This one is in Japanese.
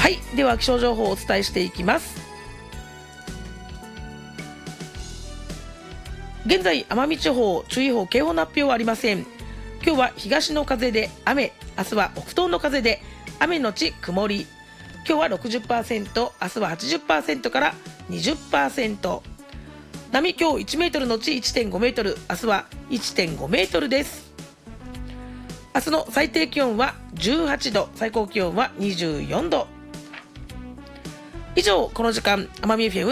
はい、では気象情報をお伝えしていきます。現在奄美地方注意報警報の発表はありません。今日は東の風で雨、明日は北東の風で雨のち曇り。今日は 60%、明日は 80% から 20%。 波今日1メートルのち 1.5 メートル、明日は 1.5 メートルです。明日の最低気温は18度、最高気温は24度。以上、この時間奄美 FM